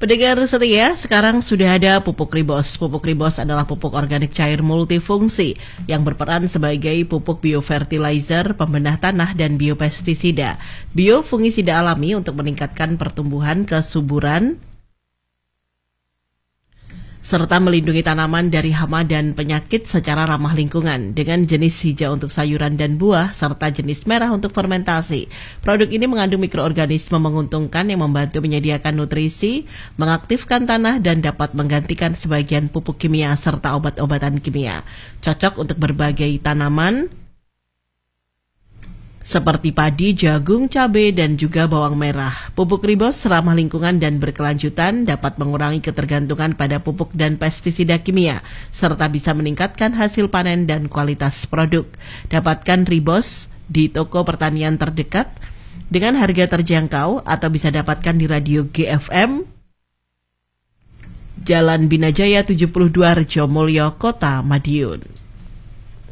Pendengar setia, sekarang sudah ada pupuk Ribos. Pupuk Ribos adalah pupuk organik cair multifungsi yang berperan sebagai pupuk biofertilizer, pembenah tanah, dan biopestisida. Biofungisida alami untuk meningkatkan pertumbuhan kesuburan serta melindungi tanaman dari hama dan penyakit secara ramah lingkungan dengan jenis hijau untuk sayuran dan buah serta jenis merah untuk fermentasi. Produk ini mengandung mikroorganisme menguntungkan yang membantu menyediakan nutrisi, mengaktifkan tanah dan dapat menggantikan sebagian pupuk kimia serta obat-obatan kimia. Cocok untuk berbagai tanaman seperti padi, jagung, cabai, dan juga bawang merah. Pupuk Ribos ramah lingkungan dan berkelanjutan, dapat mengurangi ketergantungan pada pupuk dan pestisida kimia, serta bisa meningkatkan hasil panen dan kualitas produk. Dapatkan Ribos di toko pertanian terdekat dengan harga terjangkau atau bisa dapatkan di radio GFM, Jalan Binajaya 72 Rejomulyo, Kota Madiun.